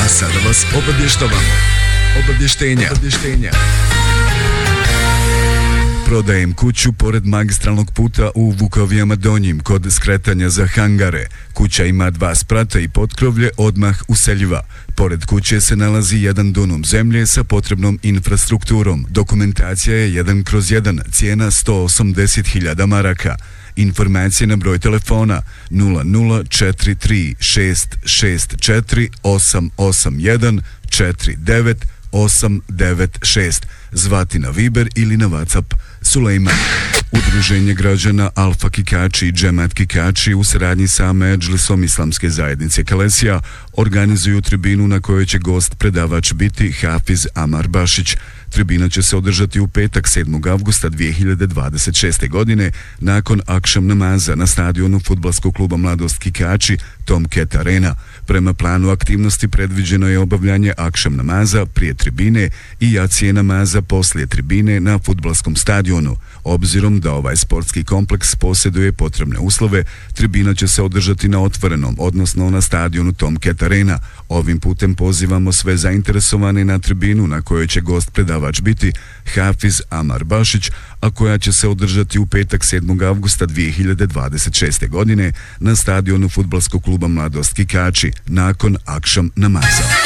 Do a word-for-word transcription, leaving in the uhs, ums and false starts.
A sada vas obavještavamo. Obavještenja. Obavještenja. Prodajem kuću pored magistralnog puta u Vukovijama Donjim kod skretanja za hangare. Kuća ima dva sprata i potkrovlje odmah useljiva. Pored kuće se nalazi jedan dunum zemlje sa potrebnom infrastrukturom. Dokumentacija je jedan kroz jedan, cijena sto osamdeset hiljada maraka. Informacije na broj telefona nula nula četiri tri šest šest četiri osam osam jedan četiri devet osam devet šest. Zvati na Viber ili na WhatsApp. Sulejman. Udruženje građana Alfa Kikači i Džemat Kikači u saradnji sa Medžlisom Islamske zajednice Kalesija organizuju tribinu na kojoj će gost predavač biti Hafiz Amar Bašić. Tribina će se održati u petak sedmog avgusta dvije hiljade dvadeset šeste. godine nakon akšam namaza na stadionu fudbalskog kluba Mladost Kikači Tomcat Arena. Prema planu aktivnosti predviđeno je obavljanje akšam namaza prije tribine i jacije namaza poslije tribine na fudbalskom stadionu. Obzirom da ovaj sportski kompleks posjeduje potrebne uslove, tribina će se održati na otvorenom, odnosno na stadionu Tomcat Arena. Ovim putem pozivamo sve zainteresovane na tribinu na kojoj će gost predavač biti Hafiz Amar Bašić, a koja će se održati u petak sedmog avgusta dvije hiljade dvadeset šeste. godine na stadionu fudbalskog kluba Mladost Kikači nakon akšam namaza.